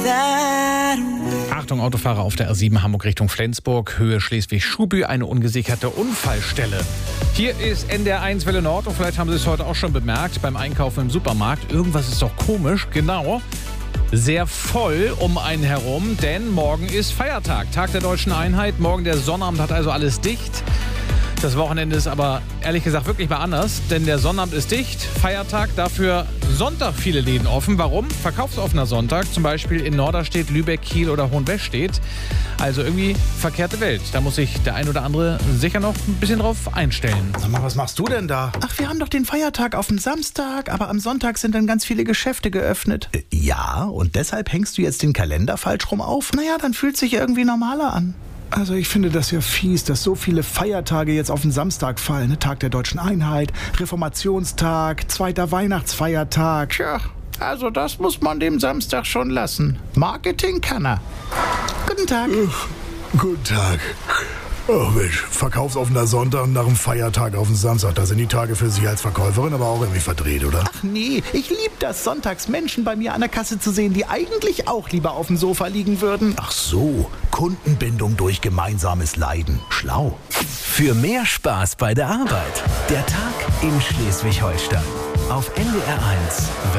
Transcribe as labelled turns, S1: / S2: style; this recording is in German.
S1: Achtung, Autofahrer auf der R7 Hamburg Richtung Flensburg, Höhe Schleswig-Schubü, eine ungesicherte Unfallstelle. Hier ist NDR1 Welle Nord und vielleicht haben Sie es heute auch schon bemerkt, beim Einkaufen im Supermarkt. Irgendwas ist doch komisch, genau. Sehr voll um einen herum, denn morgen ist Feiertag, Tag der Deutschen Einheit. Morgen der Sonnabend hat also alles dicht. Das Wochenende ist aber ehrlich gesagt wirklich mal anders, denn der Sonnabend ist dicht, Feiertag, dafür Sonntag viele Läden offen. Warum? Verkaufsoffener Sonntag, zum Beispiel in Norderstedt, Lübeck, Kiel oder Hohenwestedt. Also irgendwie verkehrte Welt. Da muss sich der ein oder andere sicher noch ein bisschen drauf einstellen.
S2: Sag mal, was machst du denn da?
S3: Ach, wir haben doch den Feiertag auf dem Samstag, aber am Sonntag sind dann ganz viele Geschäfte geöffnet.
S2: Ja, und deshalb hängst du jetzt den Kalender falsch rum auf?
S3: Naja, dann fühlt sich irgendwie normaler an.
S4: Also ich finde das ja fies, dass so viele Feiertage jetzt auf den Samstag fallen. Ne? Tag der Deutschen Einheit, Reformationstag, zweiter Weihnachtsfeiertag.
S3: Tja, also das muss man dem Samstag schon lassen. Marketing kann er. Guten Tag.
S4: Guten Tag. Oh Mensch, verkaufsoffener Sonntag nach dem Feiertag auf den Samstag. Da sind die Tage für Sie als Verkäuferin aber auch irgendwie verdreht, oder?
S3: Ach nee, ich liebe das, sonntags Menschen bei mir an der Kasse zu sehen, die eigentlich auch lieber auf dem Sofa liegen würden.
S2: Ach so, Kundenbindung durch gemeinsames Leiden. Schlau.
S5: Für mehr Spaß bei der Arbeit. Der Tag in Schleswig-Holstein. Auf NDR1.